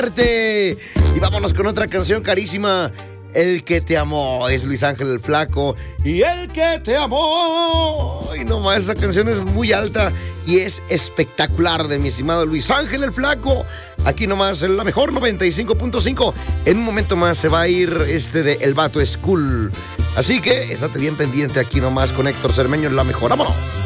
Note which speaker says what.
Speaker 1: Y vámonos con otra canción carísima. El que te amó es Luis Ángel el Flaco. Y el que te amó. Y nomás, esa canción es muy alta y es espectacular de mi estimado Luis Ángel el Flaco. Aquí nomás en la mejor 95.5. En un momento más se va a ir de El Vato es Cool. Así que estate bien pendiente aquí nomás con Héctor Cermeño en la mejor. ¡Vámonos!